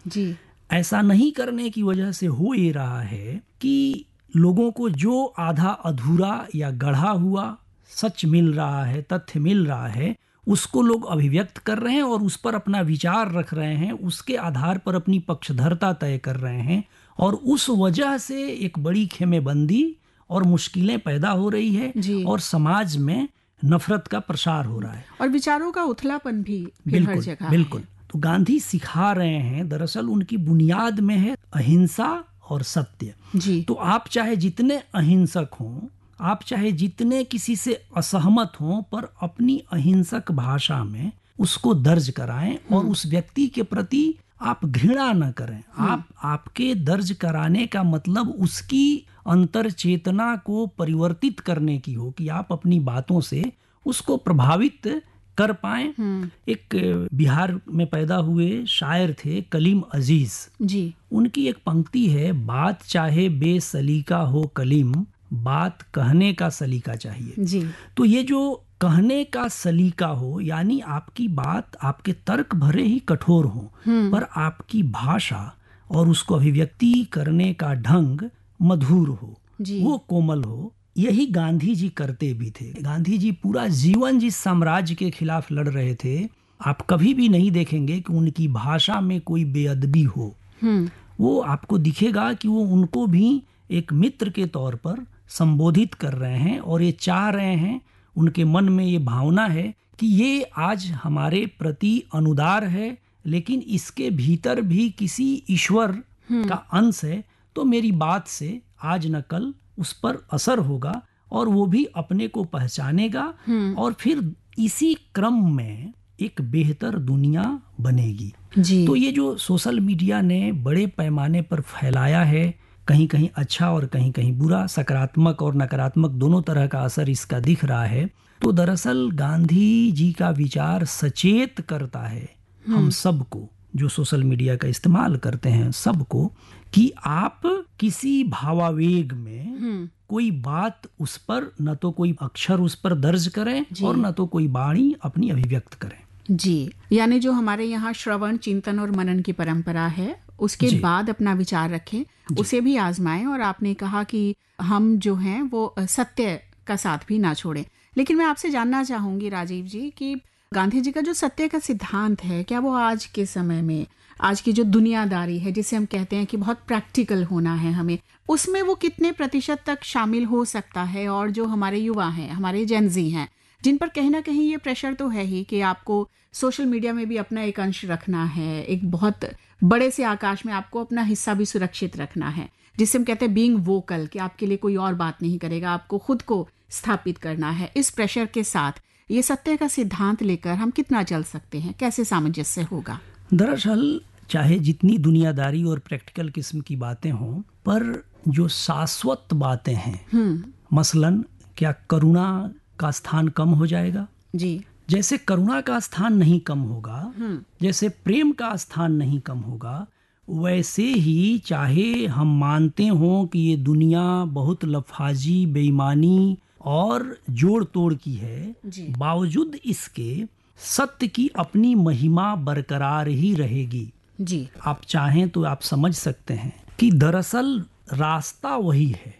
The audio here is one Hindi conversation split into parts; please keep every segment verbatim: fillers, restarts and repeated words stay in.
जी। ऐसा नहीं करने की वजह से हो ये रहा है कि लोगों को जो आधा अधूरा या गढ़ा हुआ सच मिल रहा है, तथ्य मिल रहा है, उसको लोग अभिव्यक्त कर रहे हैं और उस पर अपना विचार रख रहे हैं, उसके आधार पर अपनी पक्षधरता तय कर रहे हैं, और उस वजह से एक बड़ी खेमेबंदी और मुश्किलें पैदा हो रही है और समाज में नफरत का प्रसार हो रहा है और विचारों का उथलापन भी फिर हर जगह बिल्कुल। तो गांधी सिखा रहे हैं, दरअसल उनकी बुनियाद में है अहिंसा और सत्य। जी। तो आप चाहे जितने अहिंसक हों, आप चाहे जितने किसी से असहमत हों, पर अपनी अहिंसक भाषा में उसको दर्ज कराएं और उस व्यक्ति के प्रति आप घृणा न करें। आप आपके दर्ज कराने का मतलब उसकी अंतर चेतना को परिवर्तित करने की हो कि आप अपनी बातों से उसको प्रभावित कर पाएं। एक बिहार में पैदा हुए शायर थे कलीम अजीज जी। उनकी एक पंक्ति है, बात चाहे बेसलीका हो कलीम, बात कहने का सलीका चाहिए। जी। तो ये जो कहने का सलीका हो, यानी आपकी बात, आपके तर्क भरे ही कठोर हो, पर आपकी भाषा और उसको अभिव्यक्ति करने का ढंग मधुर हो, वो कोमल हो, यही गांधी जी करते भी थे। गांधी जी पूरा जीवन जिस साम्राज्य के खिलाफ लड़ रहे थे, आप कभी भी नहीं देखेंगे कि उनकी भाषा में कोई बेअदबी हो। वो आपको दिखेगा कि वो उनको भी एक मित्र के तौर पर संबोधित कर रहे हैं और ये चाह रहे हैं, उनके मन में ये भावना है कि ये आज हमारे प्रति अनुदार है, लेकिन इसके भीतर भी किसी ईश्वर का अंश है, तो मेरी बात से आज न कल उस पर असर होगा और वो भी अपने को पहचानेगा और फिर इसी क्रम में एक बेहतर दुनिया बनेगी। जी। तो ये जो सोशल मीडिया ने बड़े पैमाने पर फैलाया है, कहीं कहीं अच्छा और कहीं कहीं बुरा, सकारात्मक और नकारात्मक दोनों तरह का असर इसका दिख रहा है। तो दरअसल गांधी जी का विचार सचेत करता है हम सबको, जो सोशल मीडिया का इस्तेमाल करते हैं, सबको, कि आप किसी भावावेग में कोई बात उस पर न तो कोई अक्षर उस पर दर्ज करें और न तो कोई वाणी अपनी अभिव्यक्त करें। जी, यानी जो हमारे यहाँ श्रवण, चिंतन और मनन की परंपरा है, उसके बाद अपना विचार रखें, उसे भी आजमाएं। और आपने कहा कि हम जो हैं वो सत्य का साथ भी ना छोड़ें। लेकिन मैं आपसे जानना चाहूंगी राजीव जी कि गांधी जी का जो सत्य का सिद्धांत है, क्या वो आज के समय में, आज की जो दुनियादारी है जिसे हम कहते हैं कि बहुत प्रैक्टिकल होना है हमें, उसमें वो कितने प्रतिशत तक शामिल हो सकता है? और जो हमारे युवा हैं, हमारे जेनजी हैं, जिन पर कहीं ना कहीं ये प्रेशर तो है ही कि आपको सोशल मीडिया में भी अपना एक अंश रखना है, एक बहुत बड़े से आकाश में आपको अपना हिस्सा भी सुरक्षित रखना है, जिसे हम कहते हैं बीइंग वोकल, कि आपके लिए कोई और बात नहीं करेगा, आपको खुद को स्थापित करना है। इस प्रेशर के साथ ये सत्य का सिद्धांत लेकर हम कितना चल सकते हैं, कैसे सामंजस्य होगा? दरअसल चाहे जितनी दुनियादारी और प्रैक्टिकल किस्म की बातें हों, पर जो शाश्वत बातें हैं, मसलन क्या करुणा का स्थान कम हो जाएगा? जी। जैसे करुणा का स्थान नहीं कम होगा, जैसे प्रेम का स्थान नहीं कम होगा, वैसे ही चाहे हम मानते हों कि ये दुनिया बहुत लफाजी, बेईमानी और जोड़ तोड़ की है, बावजूद इसके सत्य की अपनी महिमा बरकरार ही रहेगी। जी। आप चाहें तो आप समझ सकते हैं कि दरअसल रास्ता वही है।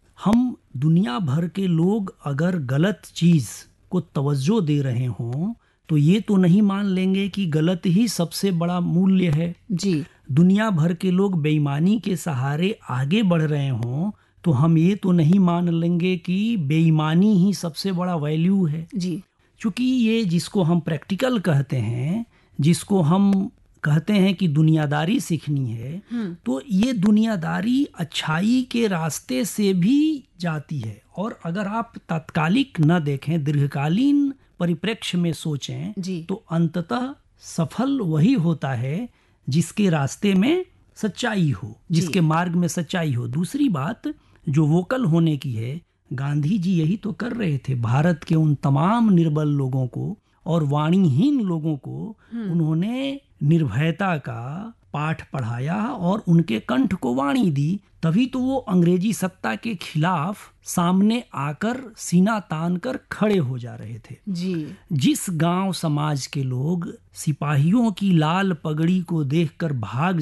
हम दुनिया भर के लोग अगर गलत चीज को तवज्जो दे रहे हों, तो ये तो नहीं मान लेंगे कि गलत ही सबसे बड़ा मूल्य है। जी। दुनिया भर के लोग बेईमानी के सहारे आगे बढ़ रहे हों, तो हम ये तो नहीं मान लेंगे कि बेईमानी ही सबसे बड़ा वैल्यू है। जी। क्योंकि ये जिसको हम प्रैक्टिकल कहते हैं, जिसको हम कहते हैं कि दुनियादारी सीखनी है, तो ये दुनियादारी अच्छाई के रास्ते से भी जाती है। और अगर आप तात्कालिक न देखें, दीर्घकालीन परिप्रेक्ष्य में सोचें, तो अंततः सफल वही होता है जिसके रास्ते में सच्चाई हो, जिसके मार्ग में सच्चाई हो। दूसरी बात जो वोकल होने की है, गांधी जी यही तो कर रहे थे। भारत के उन तमाम निर्बल लोगों को और वाणीहीन लोगों को उन्होंने निर्भयता का पाठ पढ़ाया और उनके कंठ को वाणी दी। तभी तो वो अंग्रेजी सत्ता के खिलाफ सामने आकर सीना तान कर खड़े हो जा रहे थे। जी। जिस गांव समाज के लोग सिपाहियों की लाल पगड़ी को देखकर भाग